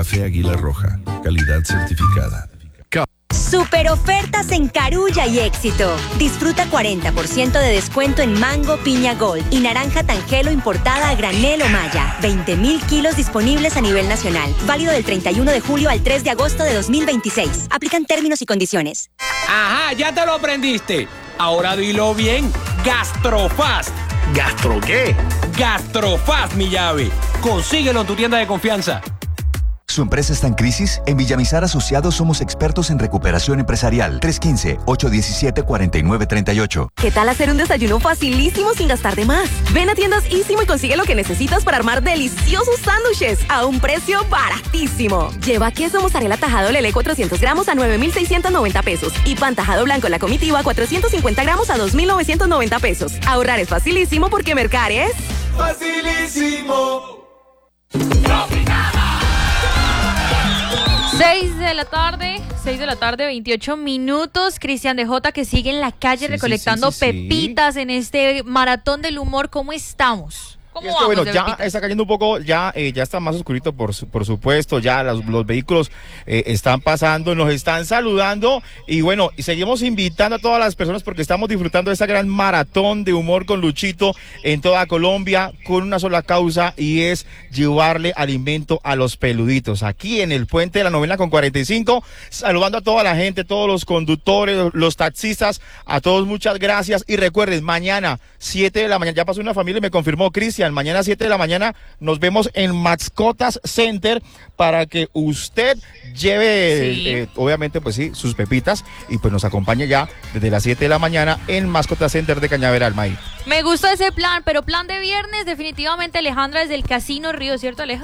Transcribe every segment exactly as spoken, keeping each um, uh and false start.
Café Águila Roja, calidad certificada. Super ofertas en Carulla y Éxito. Disfruta cuarenta por ciento de descuento en mango piña gold y naranja tangelo importada a granel o malla. veinte mil kilos disponibles a nivel nacional. Válido del treinta y uno de julio al tres de agosto de dos mil veintiséis. Aplican términos y condiciones. Ajá, ya te lo aprendiste. Ahora dilo bien. Gastrofast. ¿Gastro qué? Gastrofast, mi llave. Consíguelo en tu tienda de confianza. ¿Su empresa está en crisis? En Villamizar Asociados somos expertos en recuperación empresarial. tres uno cinco, ocho uno siete, cuatro nueve tres ocho. ¿Qué tal hacer un desayuno facilísimo sin gastar de más? Ven a Tiendas Ísimo y consigue lo que necesitas para armar deliciosos sándwiches a un precio baratísimo. Lleva queso mozzarella tajado Lele cuatrocientos gramos a nueve mil seiscientos noventa pesos y pan tajado blanco La Comitiva cuatrocientos cincuenta gramos a dos mil novecientos noventa pesos. Ahorrar es facilísimo porque Mercar es... ¡facilísimo! seis de la tarde, seis de la tarde, veintiocho minutos. Cristian de Jota, que sigue en la calle sí, recolectando sí, sí, sí, pepitas sí. en este maratón del humor. ¿Cómo estamos? ¿Cómo es que, bueno, ya pepitas? Está cayendo un poco, ya eh, ya está más oscurito, por, por supuesto, ya los, los vehículos eh, están pasando, nos están saludando y bueno, y seguimos invitando a todas las personas porque estamos disfrutando de esta gran maratón de humor con Luchito en toda Colombia con una sola causa y es llevarle alimento a los peluditos. Aquí en el Puente de la Novena con cuarenta y cinco, saludando a toda la gente, todos los conductores, los taxistas, a todos muchas gracias y recuerden, mañana siete de la mañana, ya pasó una familia y me confirmó Cristian, mañana siete de la mañana nos vemos en Mascotas Center para que usted lleve, sí. eh, obviamente, pues sí, sus pepitas y pues nos acompañe ya desde las siete de la mañana en Mascotas Center de Cañaveral, May. Me gusta ese plan, pero plan de viernes, definitivamente Alejandra desde el Casino Río, ¿cierto, Aleja?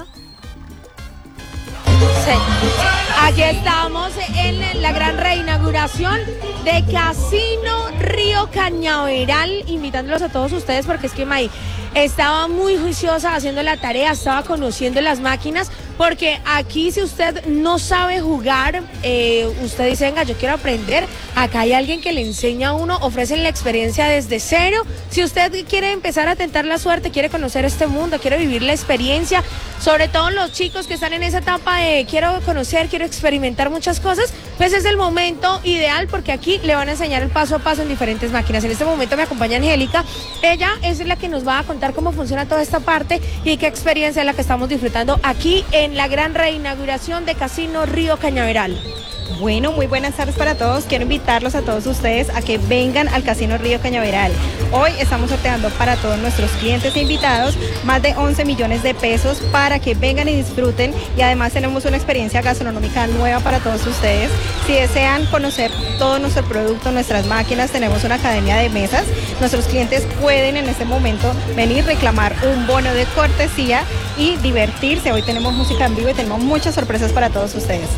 Sí. Aquí estamos en la gran reinauguración de Casino Río Cañaveral, invitándolos a todos ustedes porque es que May estaba muy juiciosa haciendo la tarea, estaba conociendo las máquinas, porque aquí si usted no sabe jugar, eh, usted dice, venga, yo quiero aprender, acá hay alguien que le enseña a uno, ofrecen la experiencia desde cero. Si usted quiere empezar a tentar la suerte, quiere conocer este mundo, quiere vivir la experiencia, sobre todo los chicos que están en esa etapa de quiero conocer, quiero experimentar muchas cosas, pues es el momento ideal porque aquí le van a enseñar el paso a paso en diferentes máquinas. En este momento me acompaña Angélica, ella es la que nos va a contar cómo funciona toda esta parte y qué experiencia es la que estamos disfrutando aquí en la gran reinauguración de Casino Río Cañaveral. Bueno, muy buenas tardes para todos. Quiero invitarlos a todos ustedes a que vengan al Casino Río Cañaveral. Hoy estamos sorteando para todos nuestros clientes e invitados más de once millones de pesos para que vengan y disfruten y además tenemos una experiencia gastronómica nueva para todos ustedes. Si desean conocer todo nuestro producto, nuestras máquinas, tenemos una academia de mesas. Nuestros clientes pueden en este momento venir, reclamar un bono de cortesía y divertirse. Hoy tenemos música en vivo y tenemos muchas sorpresas para todos ustedes.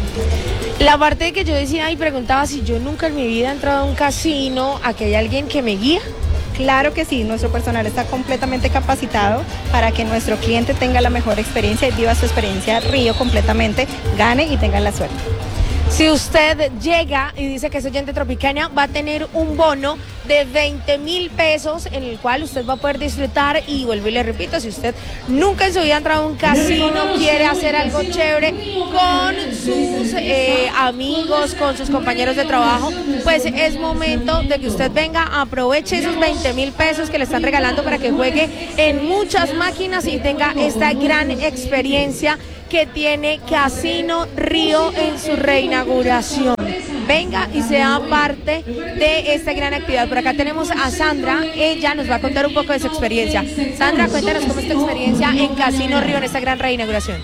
La parte de que yo decía y preguntaba si yo nunca en mi vida he entrado a un casino, ¿aquí hay alguien que me guía? Claro que sí, nuestro personal está completamente capacitado para que nuestro cliente tenga la mejor experiencia y viva su experiencia Río completamente, gane y tenga la suerte. Si usted llega y dice que es oyente Tropicana, va a tener un bono de veinte mil pesos en el cual usted va a poder disfrutar y vuelvo y le repito, si usted nunca en su vida ha entrado a un casino, quiere hacer algo chévere con sus eh, amigos, con sus compañeros de trabajo, pues es momento de que usted venga, aproveche esos veinte mil pesos que le están regalando para que juegue en muchas máquinas y tenga esta gran experiencia que tiene Casino Río en su reinauguración. Venga y sea parte de esta gran actividad. Por acá tenemos a Sandra, ella nos va a contar un poco de su experiencia. Sandra, cuéntanos cómo es tu experiencia en Casino Río en esta gran reinauguración.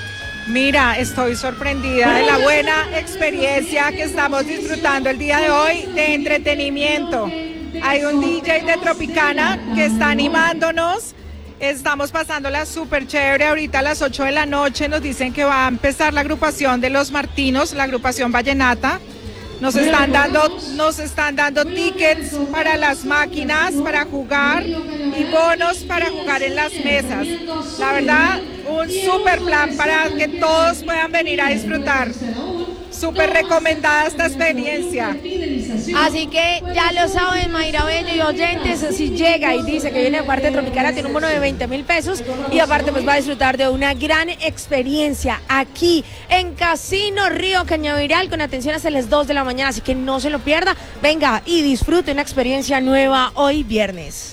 Mira, estoy sorprendida de la buena experiencia que estamos disfrutando el día de hoy de entretenimiento. Hay un D J de Tropicana que está animándonos. Estamos pasándola súper chévere. Ahorita a las ocho de la noche nos dicen que va a empezar la agrupación de los Martinos, la agrupación vallenata. Nos están dando, nos están dando tickets para las máquinas, para jugar y bonos para jugar en las mesas. La verdad, un súper plan para que todos puedan venir a disfrutar. súper recomendada esta experiencia. Así que ya lo saben, Mayra Bello y oyentes, si llega y dice que viene de parte de Tropicana, tiene un bono de veinte mil pesos y aparte pues va a disfrutar de una gran experiencia aquí en Casino Río Cañaveral con atención hasta las dos de la mañana, así que no se lo pierda, venga y disfrute una experiencia nueva hoy viernes.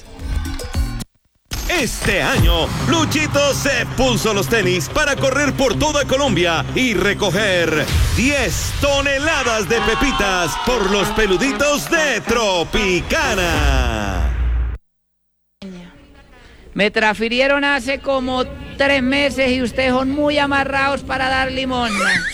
Este año, Luchito se puso los tenis para correr por toda Colombia y recoger diez toneladas de pepitas por los peluditos de Tropicana. Me transfirieron hace como tres meses y ustedes son muy amarrados para dar limón.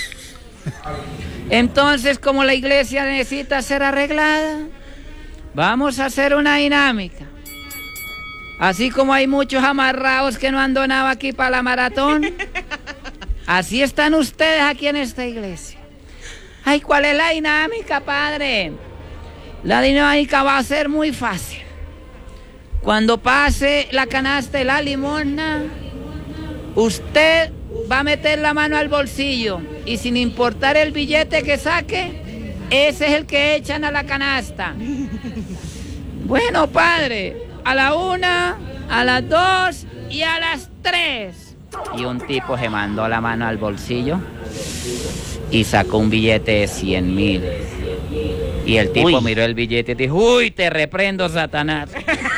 Entonces, como la iglesia necesita ser arreglada, vamos a hacer una dinámica. Así como hay muchos amarrados que no han donado aquí para la maratón, así están ustedes aquí en esta iglesia. Ay, ¿cuál es la dinámica, padre? La dinámica va a ser muy fácil. Cuando pase la canasta de la limosna, usted va a meter la mano al bolsillo y sin importar el billete que saque, ese es el que echan a la canasta. Bueno, padre, a la una, a las dos y a las tres. Y un tipo se mandó la mano al bolsillo y sacó un billete de cien mil. Y el tipo uy. miró el billete y dijo, uy, te reprendo, Satanás.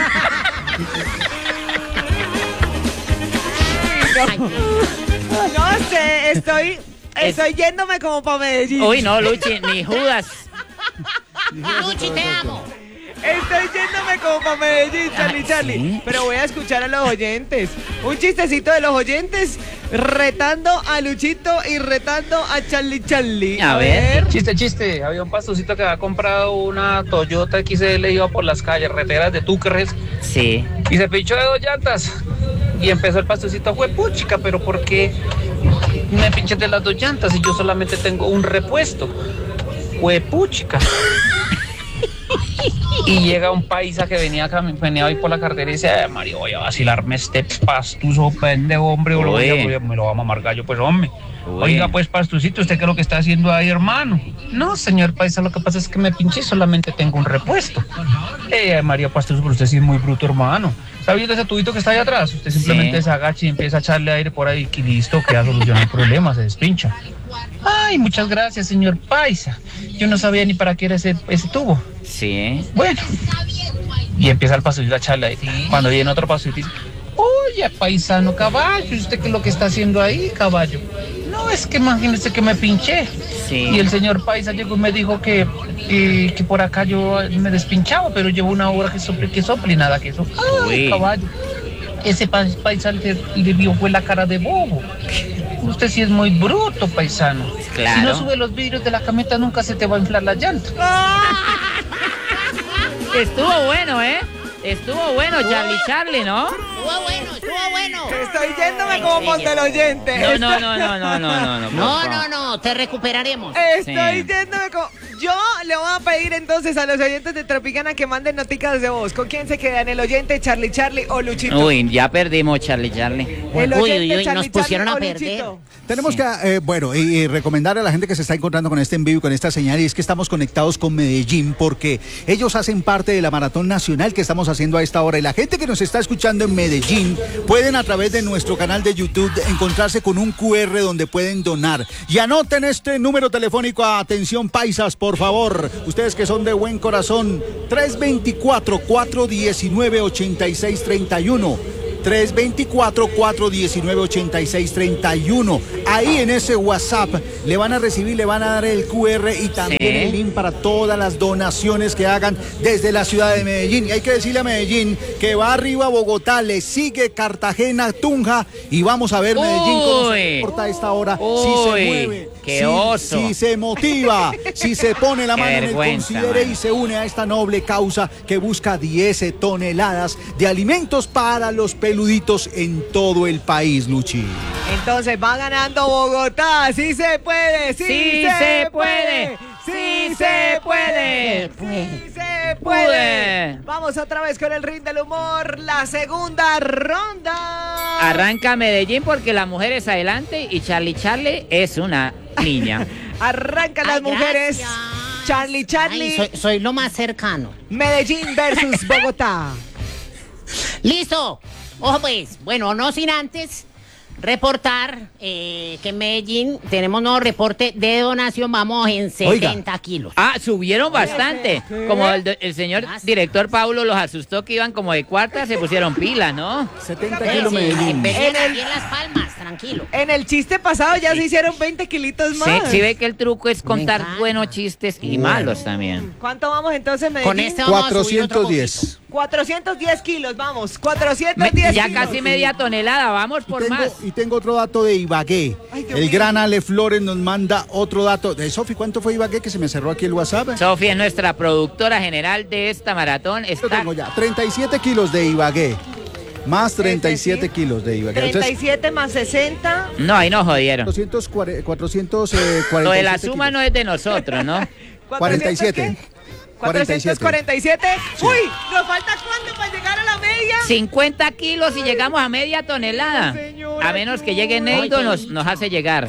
No, no sé, estoy, estoy es... yéndome como para Medellín. Uy, no, Luchi, ni Judas. Luchi, te amo. Estoy yéndome como para Medellín, Charlie, Charlie. ¿Sí? Pero voy a escuchar a los oyentes. Un chistecito de los oyentes retando a Luchito y retando a Charlie, Charlie. A, a ver. ver. Chiste, chiste. Había un pastorcito que había comprado una Toyota X L, iba por las carreteras de Túquerres. Sí. Y se pinchó de dos llantas. Y empezó el pastorcito, fue puchica, pero ¿por qué me pinché de las dos llantas y yo solamente tengo un repuesto? Fue puchica. Y llega un paisa que venía, venía hoy por la carretera y dice, eh, Mario, voy a vacilarme este pastuso pendejo, hombre, o lo voy a, me lo va a mamar gallo, pues, hombre. Uy. Oiga, pues, pastucito, ¿usted qué es lo que está haciendo ahí, hermano? No, señor paisa, lo que pasa es que me pinché, solamente tengo un repuesto. Eh, María Pastuso, pero usted sí es muy bruto, hermano. ¿Sabes de ese tubito que está ahí atrás? Usted simplemente sí. se agacha y empieza a echarle aire por ahí y listo, queda solucionado el problema, se despincha. Ay, muchas gracias, señor paisa. Yo no sabía ni para qué era ese, ese tubo. Sí. Bueno. Y empieza el pastorcito a echarle ahí. Sí. Cuando viene otro pastorcito dice, oye, paisano, caballo, ¿usted qué es lo que está haciendo ahí, caballo? No, es que imagínese que me pinché. Sí. Y el señor paisa llegó y me dijo que, que, que por acá yo me despinchaba, pero llevo una hora que sople, que sople y nada que eso. Ay, caballo. Ese paisa le, le vio fue la cara de bobo. Usted sí es muy bruto, paisano. Claro. Si no sube los vidrios de la camioneta, nunca se te va a inflar la llanta. Estuvo bueno, ¿eh? Estuvo bueno, Charlie, Charlie, ¿no? Estuvo bueno, estuvo bueno. Estoy yéndome como Monte el oyente. No, no, no, no, no, no, no, no. No, no, no, te recuperaremos. Estoy sí. yéndome como... Yo le voy a pedir entonces a los oyentes de Tropicana que manden noticas de voz. ¿Con quién se quedan? ¿El oyente Charlie, Charlie o Luchito? Uy, ya perdimos, Charlie, Charlie. El oyente, uy, uy, uy, Charlie, nos pusieron Charlie, a perder. Tenemos sí. que, eh, bueno, y, y recomendar a la gente que se está encontrando con este en vivo y con esta señal, y es que estamos conectados con Medellín, porque ellos hacen parte de la maratón nacional que estamos haciendo a esta hora. Y la gente que nos está escuchando en Medellín pueden a través de nuestro canal de YouTube encontrarse con un cu erre donde pueden donar. Y anoten este número telefónico. Atención, paisas, por favor. Ustedes que son de buen corazón, tres dos cuatro, cuatro uno nueve, ocho seis tres uno. tres dos cuatro, cuatro uno nueve, ocho seis tres uno. Ahí en ese WhatsApp le van a recibir, le van a dar el cu erre y también sí. el link para todas las donaciones que hagan desde la ciudad de Medellín. Y hay que decirle a Medellín que va arriba a Bogotá, le sigue Cartagena, Tunja, y vamos a ver Medellín Uy. cómo se comporta a esta hora. Uy. Si se mueve, qué si, oso. si se motiva, si se pone la mano en el considere y se une a esta noble causa que busca diez toneladas de alimentos para los peluditos en todo el país, Luchi. Entonces va ganando Bogotá. Sí se puede, sí, sí se, se puede. puede. Sí se puede. Sí se puede. Vamos otra vez con el ring del humor, la segunda ronda. Arranca Medellín porque la mujer es adelante y Charlie Charlie es una niña. Arrancan las Ay, mujeres. gracias. Charlie, Charlie. Ay, soy, soy lo más cercano. Medellín versus Bogotá. Listo. Ojo pues, bueno, no sin antes reportar eh, que en Medellín tenemos nuevo reporte de donación, vamos en setenta kilos. Ah, subieron bastante. ¿Qué? Como el, el señor director Paulo los asustó que iban como de cuarta, se pusieron pilas, ¿no? setenta kilos Medellín. En, el, en Las Palmas, tranquilo. En el chiste pasado ya se hicieron veinte kilitos más. Sí, sí ve que el truco es contar buenos chistes y Bueno. malos también. ¿Cuánto vamos entonces, Medellín? Con este vamos a subir otro cuatrocientos diez. cuatrocientos diez kilos, vamos. cuatrocientos Me- diez ya kilos. casi media tonelada, vamos por Tengo- más. y tengo otro dato de Ibagué. Ay, Dios El mío. gran Ale Flores nos manda otro dato. De Sofi, ¿cuánto fue Ibagué que se me cerró aquí el WhatsApp? Sofía es nuestra productora general de esta maratón. Lo Está tengo ya. treinta y siete kilos de Ibagué. Más treinta y siete kilos de Ibagué. treinta y Entonces, siete más sesenta. No, ahí nos jodieron. cuatrocientos cuarenta, cuatrocientos cuarenta Lo y de la siete suma kilos. no es de nosotros, ¿no? cuarenta y siete. cuatrocientos cuarenta y siete. Uy, ¿nos falta cuánto para llegar a la media? cincuenta kilos y llegamos a media tonelada. señora, A menos que llegue Neido, nos, nos hace llegar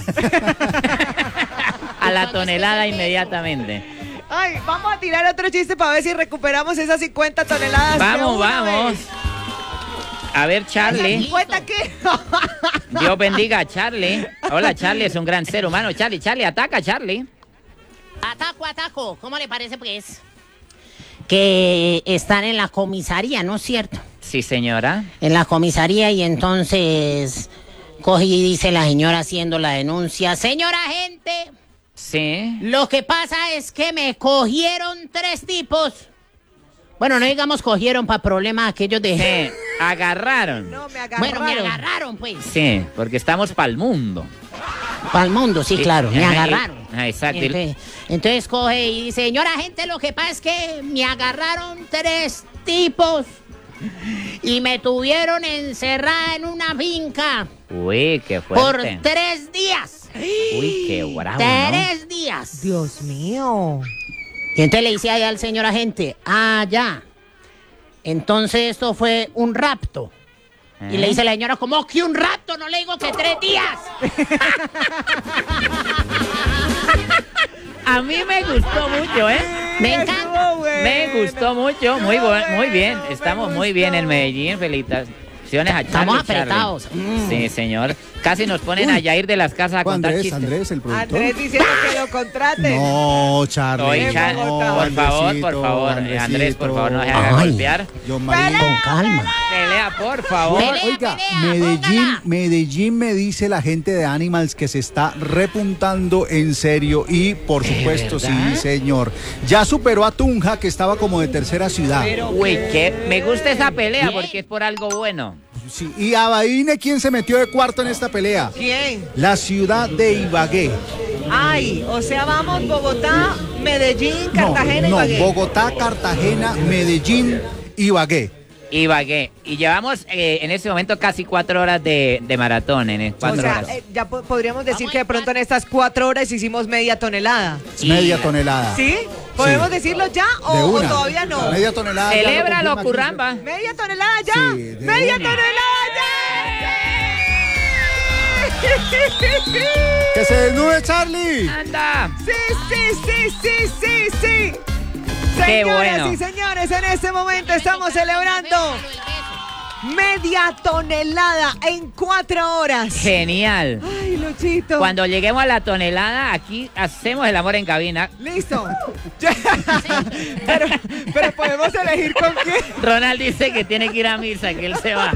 a la tonelada inmediatamente. Ay, vamos a tirar otro chiste para ver si recuperamos esas cincuenta toneladas. de Vamos, una vamos. vez. A ver, Charlie. ¿cincuenta qué? Dios bendiga a Charlie. Hola, Charlie, es un gran ser humano. Charlie, Charlie, ataca, Charlie. Ataco, ataco. ¿Cómo le parece, pues? Que están en la comisaría, ¿no es cierto? Sí, señora. En la comisaría y entonces coge y dice la señora haciendo la denuncia. Señora agente, Sí. lo que pasa es que me cogieron tres tipos. Bueno, no digamos cogieron para problemas aquellos de... Sí, agarraron. No, me agarraron. Bueno, me agarraron, pues. Sí, porque estamos pa'l mundo. Para el mundo, sí, claro, me Ajá, y- agarraron. ajá, exacto. Entonces, entonces coge y dice, señora gente, lo que pasa es que me agarraron tres tipos y me tuvieron encerrada en una finca Uy, qué por fuerte. tres días. Uy, qué bravo, ¿no? Tres días. Dios mío. Y entonces le dice ahí al señor agente, ah, ya. Entonces esto fue un rapto. Y le dice la señora, ¿cómo que un rapto? No le digo que tres días. A mí me gustó mucho, ¿eh? Me encanta. Me gustó mucho, muy, bu- muy bien. Estamos muy bien en Medellín, felicitaciones a Charlie. Estamos Charlie. apretados. Mm. Sí, señor. Casi nos ponen a Yair de las casas a Fue contar Andrés, chistes. Andrés, el productor. Andrés diciendo que lo contraten. No, Charlie. Oye, En Char- Bogotá. por favor, por favor, eh, Andrés, por favor, no se haga Ay. golpear. Yo, María. Con calma. Pelea, por favor. Pelea, Oiga, pelea, Medellín, póngala. Medellín me dice la gente de Animals que se está repuntando en serio y por supuesto sí, señor. Ya superó a Tunja que estaba como de tercera ciudad. Uy, que me gusta esa pelea porque es por algo bueno. Sí, y adivine quién se metió de cuarto en esta pelea. ¿Quién? La ciudad de Ibagué. Ay, o sea, vamos Bogotá, Medellín, Cartagena y no, Ibagué. Bogotá, Cartagena, Medellín, Ibagué. Ibagué. Y llevamos eh, en este momento casi cuatro horas de, de maratón. En el- O cuatro sea, horas. eh, ya po- podríamos decir que de pronto en estas cuatro horas hicimos media tonelada. Media tonelada. ¿Sí? ¿Podemos Sí. decirlo ya o, De o una. todavía no? Media tonelada. ya lo Celébralo, confirma aquí. curramba. ¿Media tonelada ya? Sí, de ¡Media una. tonelada ya! ¡Que se desnude, Charlie! ¡Anda! ¡Sí, sí, sí, sí, sí, sí! Qué Señoras bueno. y señores, en este momento estamos celebrando media tonelada en cuatro horas. Genial. Ay, Luchito. Cuando lleguemos a la tonelada, aquí hacemos el amor en cabina. Listo. pero, pero podemos elegir con quién. Ronald dice que tiene que ir a misa, que él se va.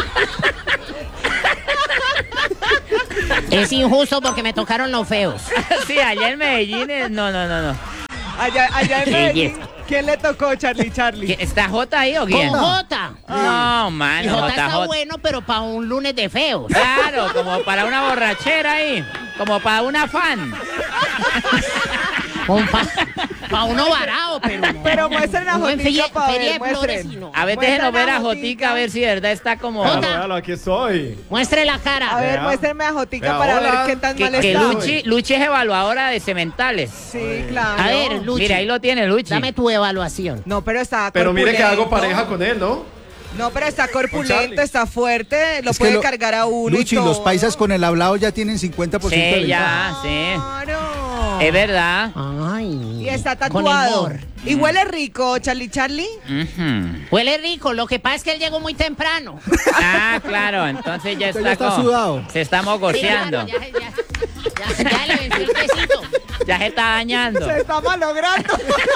Es injusto porque me tocaron los feos. Sí, allá en Medellín, es- no, no, no, no. Allá, allá en Medellín, Belleza. ¿quién le tocó, Charlie, Charlie? ¿Qué- ¿Está Jota ahí o Con quién? Jota. No, Y mano, Jota Jota, está Jota. bueno, pero para un lunes de feos. Claro, como para una borrachera ahí, como para una fan. Para uno varado, pero no. Pero muestren a Un buen Jotica ferie- para ver, feria de flores muestren. y no. A ver, Muestran déjenos ver a a Jotica. Jotica a ver si de verdad está como... Jota. Véalo, aquí estoy. Muestre la cara. A ver, Vea. muéstrenme a Jotica Vea, para hola. ver qué tan Que, mal que está. Luchi, Luchi es evaluadora de cementales. Sí, claro. A ver, Luchi. Mira, ahí lo tiene Luchi. Dame tu evaluación. No, pero está Pero mire que hago corpulento. pareja con él, ¿no? No, pero está Charlie. corpulento, está fuerte, lo Es que puede lo- cargar a uno Luchi, y todo. los paisas con el hablado ya tienen cincuenta por ciento de Sí, ventaja. ya, sí. Claro. Es verdad. Y está tatuado. ¿Y huele rico, Charlie Charlie? Uh-huh. Huele rico, lo que pasa es que él llegó muy temprano. Ah, claro, entonces ya está, ya está como- sudado. Se está mogoseando. Sí, claro, ya, ya, ya, ya le venció el quesito. Ya se está dañando. Se está malogrando.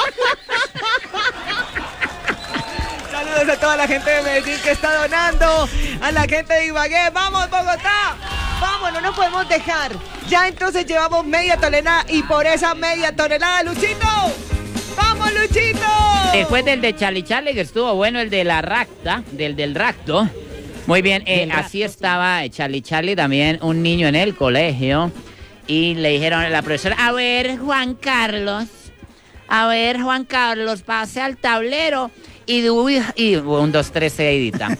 Saludos a toda la gente de Medellín que está donando, a la gente de Ibagué. ¡Vamos, Bogotá! ¡Vamos, no nos podemos dejar! Ya entonces llevamos media tonelada y por esa media tonelada, ¡Luchito! ¡Vamos, Luchito! Después del de Charlie Charlie, que estuvo bueno, el de la racta, del del racto. Muy bien, eh, así estaba Charlie Charlie, también un niño en el colegio. Y le dijeron a la profesora, a ver, Juan Carlos, a ver, Juan Carlos, pase al tablero y dibuja, y un, dos, tres, seguidita.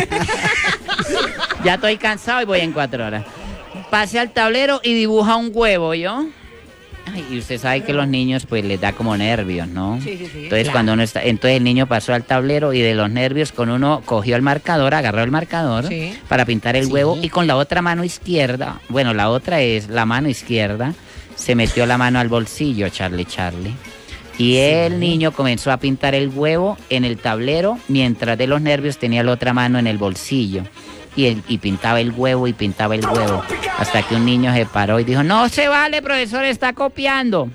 Ya estoy cansado y voy en cuatro horas. Pase al tablero y dibuja un huevo, ¿yo? Ay, y usted sabe que los niños pues les da como nervios, ¿no? Sí, sí, sí. Entonces Claro. cuando uno está, entonces el niño pasó al tablero y de los nervios con uno cogió el marcador, agarró el marcador Sí. para pintar el Sí. huevo y con la otra mano izquierda, bueno, la otra es la mano izquierda, se metió la mano al bolsillo, Charlie Charlie. Y el niño comenzó a pintar el huevo en el tablero mientras de los nervios tenía la otra mano en el bolsillo. Y, él, y pintaba el huevo y pintaba el huevo. Hasta que un niño se paró y dijo, no se vale, profesor, está copiando.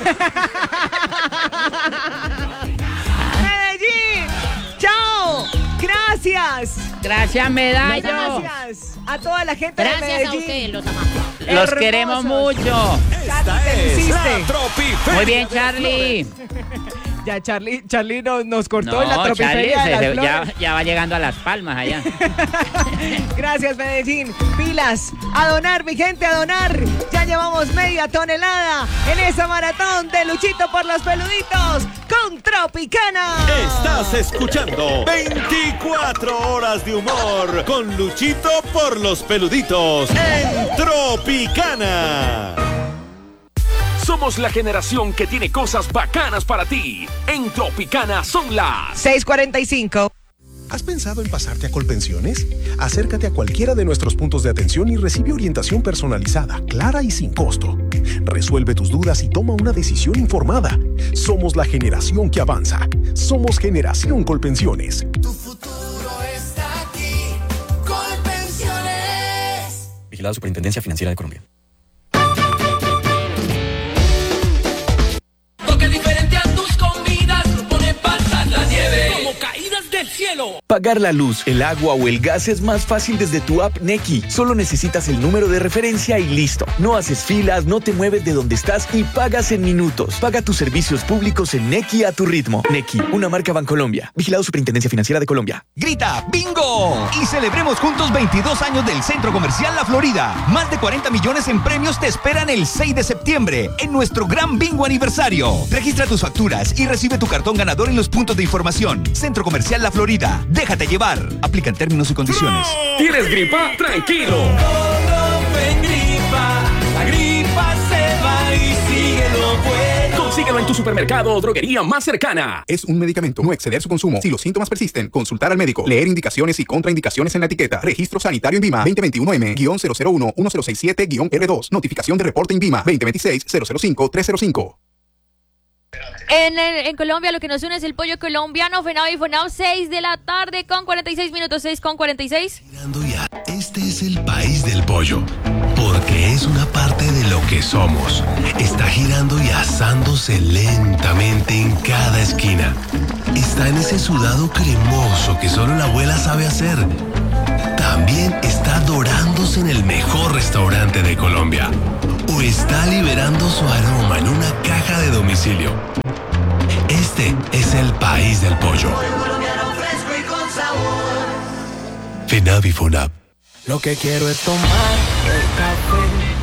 ¡Medellín! ¡Chao! ¡Gracias! Gracias, Medallo. Gracias a toda la gente Gracias de a Medellín. ustedes, los amamos. Los Hermosos. queremos mucho. Charlie, te luciste. Muy bien, Charlie. Ya Charlie, Charlie nos, nos cortó No, en la Charlie, tropiferia de las se- se- ya, flores. ya va llegando a Las Palmas allá. Gracias, Medellín. Pilas, a donar, mi gente, a donar. Ya llevamos media tonelada en esa maratón de Luchito por los peluditos con Tropicana. Estás escuchando veinticuatro horas de humor con Luchito por los peluditos en Tropicana. Somos la generación que tiene cosas bacanas para ti. En Tropicana son las seis cuarenta y cinco. ¿Has pensado en pasarte a Colpensiones? Acércate a cualquiera de nuestros puntos de atención y recibe orientación personalizada, clara y sin costo. Resuelve tus dudas y toma una decisión informada. Somos la generación que avanza. Somos Generación Colpensiones. Tu futuro está aquí. Colpensiones. Vigilado Superintendencia Financiera de Colombia. Toque diferente a tus comidas. Pone pasas la nieve. Como caídas del cielo. Pagar la luz, el agua o el gas es más fácil desde tu app Nequi. Solo necesitas el número de referencia y listo. No haces filas, no te mueves de donde estás y pagas en minutos. Paga tus servicios públicos en Nequi a tu ritmo. Nequi, una marca Bancolombia. Vigilado Superintendencia Financiera de Colombia. Grita ¡Bingo! Y celebremos juntos veintidós años del Centro Comercial La Florida. Más de cuarenta millones en premios te esperan el seis de septiembre en nuestro gran bingo aniversario. Registra tus facturas y recibe tu cartón ganador en los puntos de información. Centro Comercial La Florida. Déjate llevar. Aplican términos y condiciones. ¿Tienes gripa? Tranquilo. La gripa se va y sigue lo bueno. Consíguelo en tu supermercado o droguería más cercana. Es un medicamento. No exceder su consumo. Si los síntomas persisten, consultar al médico. Leer indicaciones y contraindicaciones en la etiqueta. Registro sanitario INVIMA veinte veintiuno M cero cero uno uno cero seis siete R dos. Notificación de reporte INVIMA veinte veintiséis cero cero cinco tres cero cinco. En, el- en Colombia lo que nos une es el pollo colombiano, Fenao y Fonao, seis de la tarde con cuarenta y seis minutos, seis con cuarenta y seis. Este es el país del pollo, porque es una parte de lo que somos. Está girando y asándose lentamente en cada esquina. Está en ese sudado cremoso que solo la abuela sabe hacer. También está dorándose en el mejor restaurante de Colombia. O está liberando su aroma en una caja de domicilio. Este es el país del pollo. Fresco y con sabor. FENAVI FONAP. Lo que quiero es tomar el café